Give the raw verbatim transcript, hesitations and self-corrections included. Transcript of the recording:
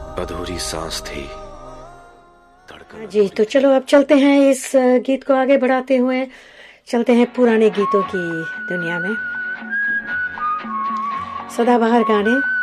अधूरी सांस थी। जी, तो चलो अब चलते हैं इस गीत को आगे बढ़ाते हुए, चलते हैं पुराने गीतों की दुनिया में। सदाबहार गाने